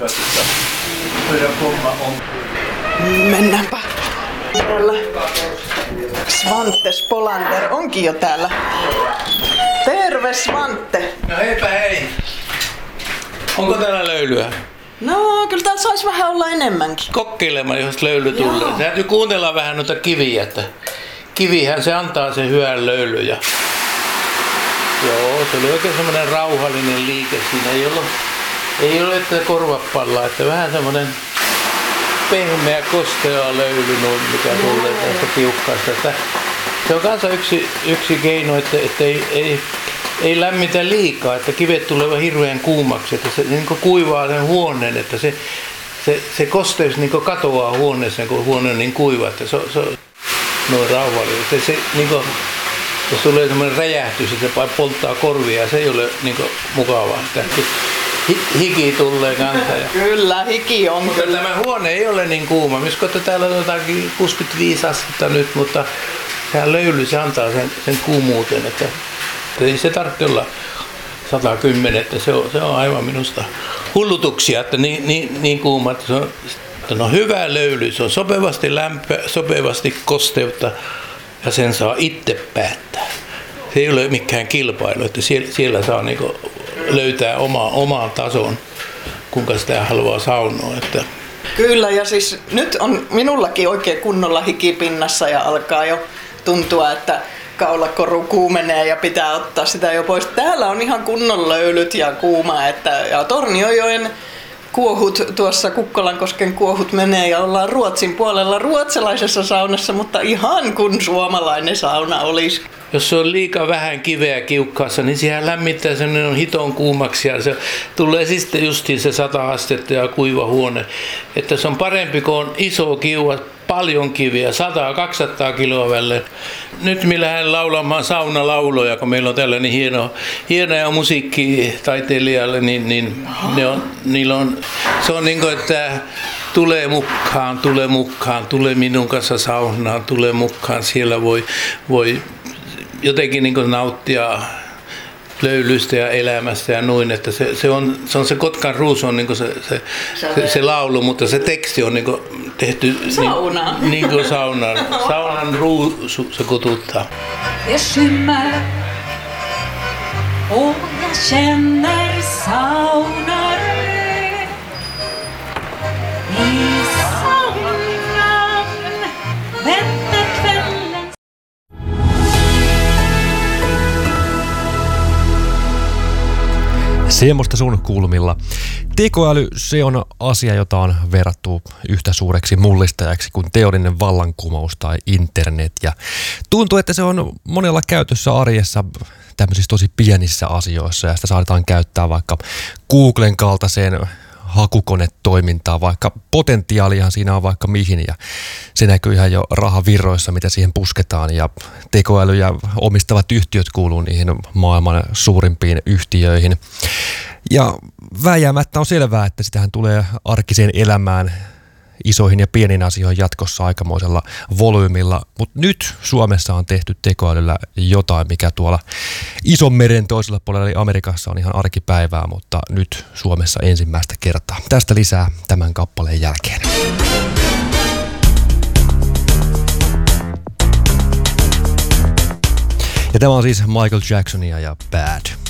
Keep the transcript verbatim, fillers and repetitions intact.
Mennäänpä. Täällä Svante Spolander onkin jo täällä. Terve Svante. No heipä hei. Onko täällä löylyä? No kyllä täällä saisi vähän olla enemmänkin. Kokeilemaan, jos löyly tulee. Täytyy kuunnella vähän noita kiviä, että kivihän se antaa sen hyvän löylyn. Ja... Joo, se oli oikein semmoinen rauhallinen liike. Siinä ei ollut, ei ole että korvat pallaa, että vähän semmoinen pehmeä kostea löyly, mikä tulee tästä tiukkaasta. Että se on kanssa yksi, yksi keino, että, että ei, ei, ei lämmitä liikaa, että kivet tulevat hirveän kuumaksi, että se niin kuivaa sen huoneen, että se, se, se kosteus niin katoaa huoneessa, kun huone on niin kuiva, että se, se on noin rauhallinen. Se, se, niin kuin, jos tulee semmoinen räjähtys, että se polttaa korvia, se ei ole niin mukavaa. Hiki tulee kanssa. Ja... Kyllä, hiki on. Mutta kyllä. Tämä huone ei ole niin kuuma. Misko, että täällä on jotakin kuusikymmentäviisi astetta nyt, mutta sehän löyly, se antaa sen, sen kuumuuden. Että, että ei se tarvitse olla sata kymmenen, että se on, se on aivan minusta hullutuksia, että niin, niin, niin kuuma, että se on, että no hyvä löyly, se on sopivasti lämpöä, sopivasti kosteutta ja sen saa itse päättää. Se ei ole mikään kilpailu, että siellä, siellä saa niinku löytää oma, omaan tason, kuinka sitä haluaa saunoa. Että. Kyllä, ja siis nyt on minullakin oikein kunnolla hikipinnassa ja alkaa jo tuntua, että kaulakoru kuumenee ja pitää ottaa sitä jo pois. Täällä on ihan kunnon löylyt ja kuuma, että, ja Tornionjoen kuohut, tuossa Kukkolankosken kuohut menee ja ollaan Ruotsin puolella ruotsalaisessa saunassa, mutta ihan kun suomalainen sauna olisi. Jos se on liikaa vähän kiveä kiukkaassa, niin siihen lämmittää sen on hiton kuumaksi ja se tulee sitten justiin se sata astetta ja kuiva huone. Että se on parempi kuin on iso kiuas, paljon kiviä, sata kaksisataa kiloa välein. Nyt me lähden laulamaan saunalauloja, kun meillä on tällainen hieno, hienoja musiikkitaiteilijalle, niin, niin ne on, niillä on, se on niin kuin, että tule mukaan, tule mukaan, tule minun kanssa saunaan, tule mukaan, siellä voi, voi jotenkin niin kuin nauttia löylystä ja elämästä ja noin, että se, se, on, se on se Kotkan ruusu on niin kuin se, se, se, se laulu, mutta se teksti on niin kuin tehty sauna. Niin, niin kuin saunan, saunan ruusu se kututtaa. Det skymmer och jag känner saunare i saunan väntar kvällen. Semmoista sun kulmilla. Tekoäly, se on asia, jota on verrattu yhtä suureksi mullistajaksi kuin teollinen vallankumous tai internet. Ja tuntuu, että se on monella käytössä arjessa tämmöisissä tosi pienissä asioissa ja sitä saadaan käyttää vaikka Googlen kaltaiseen hakukonetoimintaa, vaikka potentiaalihan siinä on vaikka mihin ja se näkyy ihan jo rahavirroissa, mitä siihen pusketaan ja tekoäly ja omistavat yhtiöt kuuluu niihin maailman suurimpiin yhtiöihin. Ja vääjäämättä on selvää, että sitähän tulee arkiseen elämään isoihin ja pieniin asioihin jatkossa aikamoisella volyymilla, mutta nyt Suomessa on tehty tekoälyllä jotain, mikä tuolla ison meren toisella puolella eli Amerikassa on ihan arkipäivää, mutta nyt Suomessa ensimmäistä kertaa. Tästä lisää tämän kappaleen jälkeen. Ja tämä on siis Michael Jacksonia ja Bad.